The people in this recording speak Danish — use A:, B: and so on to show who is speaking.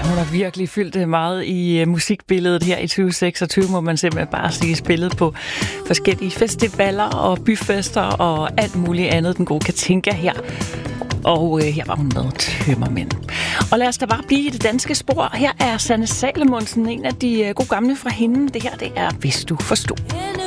A: Hun har virkelig fyldt meget i musikbilledet her i 2026, må man simpelthen bare sige, spillet på forskellige festivaler og byfester og alt muligt andet, den gode Katinka her. Og her var hun med Tømmermænd. Og lad os da bare blive i det danske spor. Her er Sanne Salomonsen, en af de gode gamle fra hende. Det her, det er Hvis du forstod.